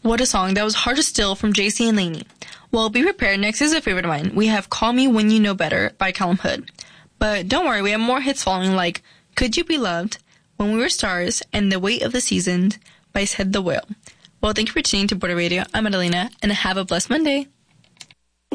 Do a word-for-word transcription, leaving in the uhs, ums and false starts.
What a song. That was Hard to Still from J C and Lainey. Well, be prepared. Next is a favorite of mine. We have Call Me When You Know Better by Callum Hood. But don't worry, we have more hits following like Could You Be Loved, When We Were Stars, and The Weight of the Seasons by Said the Whale. Well, thank you for tuning to Border Radio. I'm Adelina, and have a blessed Monday.